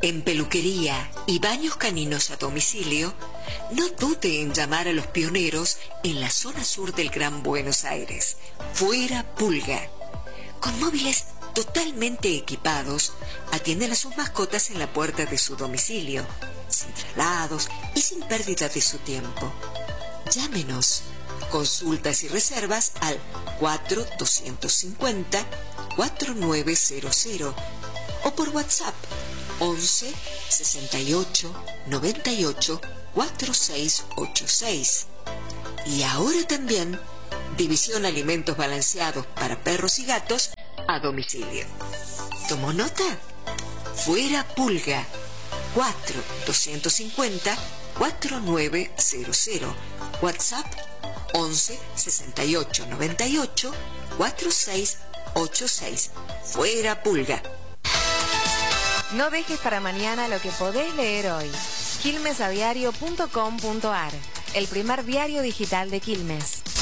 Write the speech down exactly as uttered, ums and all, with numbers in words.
En peluquería y baños caninos a domicilio, no dude en llamar a los pioneros en la zona sur del Gran Buenos Aires. Fuera Pulga. Con móviles totalmente equipados, atienden a sus mascotas en la puerta de su domicilio, sin traslados y sin pérdida de su tiempo. Llámenos. Consultas y reservas al cuatro dos cinco cero, cuatro nueve cero cero o por WhatsApp once sesenta y ocho noventa y ocho cuarenta y seis ochenta y seis. Y ahora también división alimentos balanceados para perros y gatos a domicilio. ¿Tomó nota? Fuera Pulga. cuatro dos cinco cero, cuatro nueve cero cero. WhatsApp once sesenta y ocho noventa y ocho cuarenta y seis ochenta y seis. Fuera Pulga. No dejes para mañana lo que podés leer hoy. quilmes a diario punto com punto ar, el primer diario digital de Quilmes.